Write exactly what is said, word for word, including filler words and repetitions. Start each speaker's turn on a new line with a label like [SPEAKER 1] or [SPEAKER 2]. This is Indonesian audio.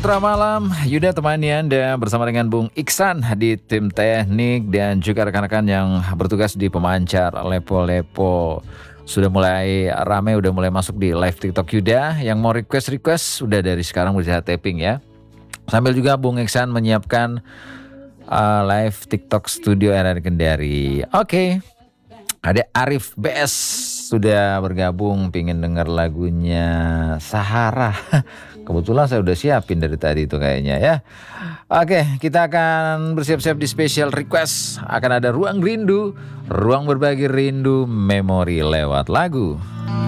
[SPEAKER 1] Mantra Malam, Yuda temani Anda bersama dengan Bung Iksan di tim teknik dan juga rekan-rekan yang bertugas di pemancar Lepo-Lepo. Sudah mulai rame, udah mulai masuk di live TikTok Yuda. Yang mau request-request udah dari sekarang bisa taping ya. Sambil juga Bung Iksan menyiapkan uh, live TikTok Studio R R Kendari. Oke, okay. Ada Arif B S sudah bergabung, pingin denger lagunya Sahara. Kebetulan saya udah siapin dari tadi itu kayaknya ya. Oke, kita akan bersiap-siap di special request. Akan ada Ruang Rindu, ruang berbagi rindu, memori lewat lagu.